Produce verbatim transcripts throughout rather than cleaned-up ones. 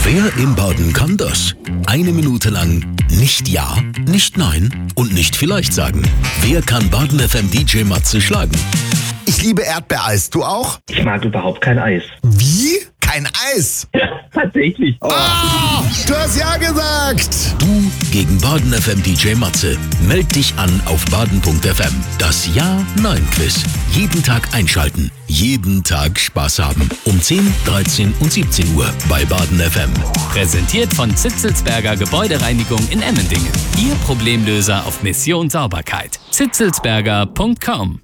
Wer im Baden kann das? Eine Minute lang nicht Ja, nicht Nein und nicht vielleicht sagen. Wer kann Baden F M D J Matze schlagen? Ich liebe Erdbeereis. Du auch? Ich mag überhaupt kein Eis. Wie? Kein Eis? Ja, tatsächlich. Oh. Ah, du hast ja gesagt. Du gegen Baden F M D J Matze. Meld dich an auf baden punkt f m. Das Ja-Nein-Quiz. Jeden Tag einschalten. Jeden Tag Spaß haben. Um zehn, dreizehn und siebzehn Uhr bei Baden F M. Präsentiert von Zitzelsberger Gebäudereinigung in Emmendingen. Ihr Problemlöser auf Mission Sauberkeit. zitzelsberger punkt com.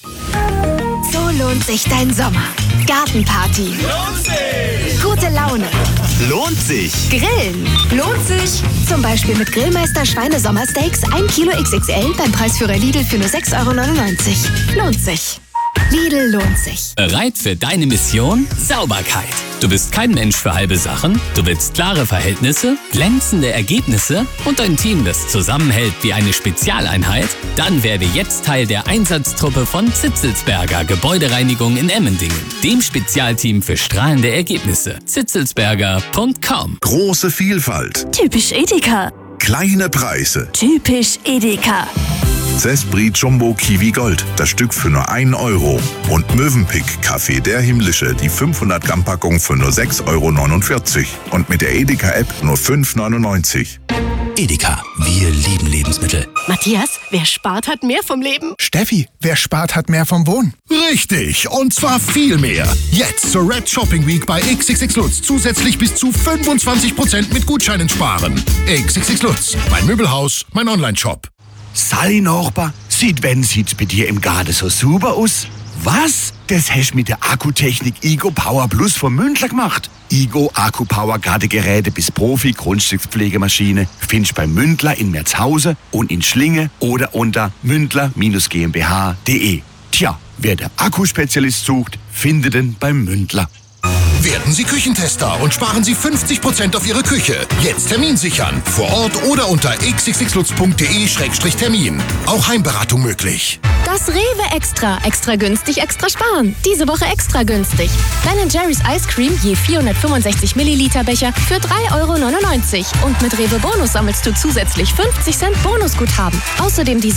So lohnt sich dein Sommer. Gartenparty. Lohnt sich! Gute Laune. Lohnt sich. Grillen. Lohnt sich. Zum Beispiel mit Grillmeister Schweinesommersteaks ein Kilo X X L beim Preisführer Lidl für nur sechs Euro neunundneunzig. Lohnt sich. Lidl lohnt sich. Bereit für deine Mission? Sauberkeit. Du bist kein Mensch für halbe Sachen. Du willst klare Verhältnisse, glänzende Ergebnisse und ein Team, das zusammenhält wie eine Spezialeinheit? Dann werde jetzt Teil der Einsatztruppe von Zitzelsberger Gebäudereinigung in Emmendingen, dem Spezialteam für strahlende Ergebnisse. zitzelsberger punkt com. Große Vielfalt, Typisch Edeka. kleine Preise. Typisch Edeka. Zespri Jumbo Kiwi Gold, das Stück für nur einen Euro. Und Mövenpick Kaffee der Himmlische, die fünfhundert Gramm Packung für nur sechs Euro neunundvierzig. Und mit der Edeka-App nur fünf Euro neunundneunzig. Edeka, wir lieben Lebensmittel. Matthias, wer spart, hat mehr vom Leben. Steffi, wer spart, hat mehr vom Wohnen. Richtig, und zwar viel mehr. Jetzt zur Red Shopping Week bei X X X Lutz zusätzlich bis zu fünfundzwanzig Prozent mit Gutscheinen sparen. X X X Lutz, mein Möbelhaus, mein Online-Shop. Sally Nachbar, sieht wenn sieht's bei dir im Garten so super aus? Was? Das hast mit der Akkutechnik Igo Power Plus vom Mündler gemacht. Igo Akku Power Gartengeräte bis Profi Grundstückspflegemaschine findest bei Mündler in Merzhausen und in Schlinge oder unter mündler Bindestrich GmbH punkt de. Tja, wer der Akkuspezialist sucht, findet ihn beim Mündler. Werden Sie Küchentester und sparen Sie fünfzig Prozent auf Ihre Küche. Jetzt Termin sichern. Vor Ort oder unter x x x lutz punkt de Schrägstrich Termin. Auch Heimberatung möglich. Das Rewe Extra. Extra günstig, extra sparen. Diese Woche extra günstig. Ben Jerry's Ice Cream je vierhundertfünfundsechzig Milliliter Becher für drei Euro neunundneunzig. Und mit Rewe Bonus sammelst du zusätzlich fünfzig Cent Bonusguthaben. Außerdem die